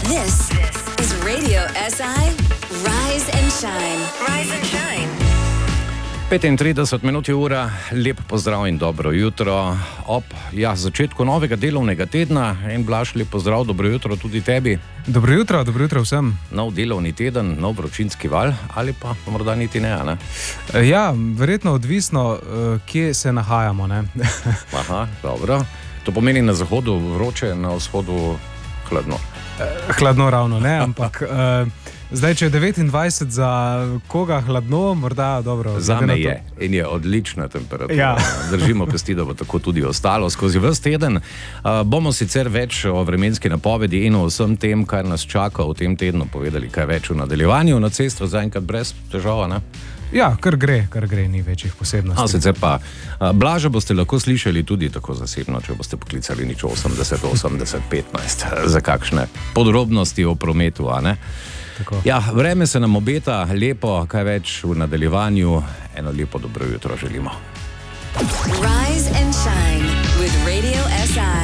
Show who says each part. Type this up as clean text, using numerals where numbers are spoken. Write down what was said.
Speaker 1: This is Radio SI Rise and Shine. Rise and Shine.
Speaker 2: 35 minut je ura, lep pozdrav in dobro jutro. Ob začetku novega delovnega tedna en Blaž, lep pozdrav, dobro jutro tudi tebi.
Speaker 3: Dobro jutro vsem.
Speaker 2: Nov delovni teden, nov vročinski val ali pa morda niti ne, ne?
Speaker 3: Ja, verjetno odvisno, kje se nahajamo, ne?
Speaker 2: Aha, dobro. To pomeni na zahodu vroče, na vzhodu hladno.
Speaker 3: Hladno ravno, ne, ampak zdaj, če je 29 za koga hladno, morda dobro.
Speaker 2: Zame je in je odlična temperatura.
Speaker 3: Ja.
Speaker 2: Držimo pesti, da bo tako tudi ostalo skozi ves teden. Bomo sicer več o vremenski napovedi in o vsem tem, kar nas čaka v tem tednu, povedali kaj več v nadaljevanju. Na cesto zaenkrat brez težava, ne?
Speaker 3: Ja, kar gre, ni večjih posebnosti.
Speaker 2: Sicer pa Blaža boste lahko slišali tudi tako zasebno, če boste poklicali nič 80 80 15 za kakšne podrobnosti o prometu, a ne?
Speaker 3: Tako.
Speaker 2: Ja, vreme se nam obeta lepo, kaj več v nadaljevanju. Eno lepo dobro jutro želimo.
Speaker 1: Rise and Shine with Radio SI.